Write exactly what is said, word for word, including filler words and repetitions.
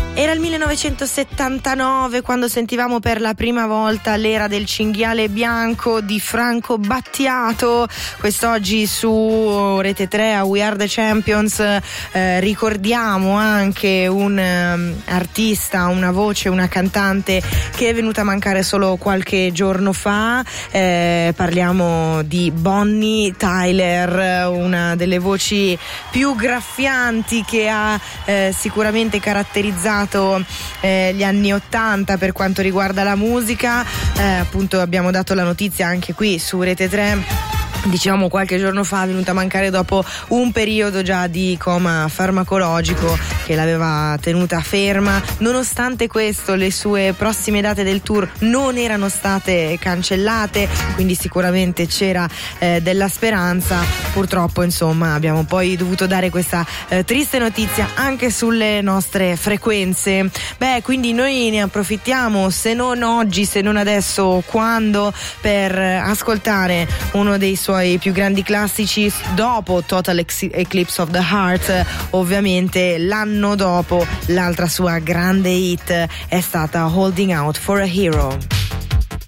Era il millenovecentosettantanove quando sentivamo per la prima volta l'era del cinghiale bianco di Franco Battiato. Quest'oggi su Rete tre a We Are The Champions eh, ricordiamo anche un um, artista, una voce, una cantante che è venuta a mancare solo qualche giorno fa. Eh, parliamo di Bonnie Tyler, una delle voci più graffianti che ha eh, sicuramente caratterizzato Eh, gli anni ottanta per quanto riguarda la musica. Eh, appunto abbiamo dato la notizia anche qui su Rete tre. Diciamo qualche giorno fa è venuta a mancare dopo un periodo già di coma farmacologico che l'aveva tenuta ferma. Nonostante questo le sue prossime date del tour non erano state cancellate, quindi sicuramente c'era eh, della speranza. Purtroppo insomma abbiamo poi dovuto dare questa eh, triste notizia anche sulle nostre frequenze. Beh, quindi noi ne approfittiamo, se non oggi, se non adesso, quando, per ascoltare uno dei suoi suoi più grandi classici dopo Total Eclipse of the Heart. Ovviamente l'anno dopo l'altra sua grande hit è stata Holding Out for a Hero.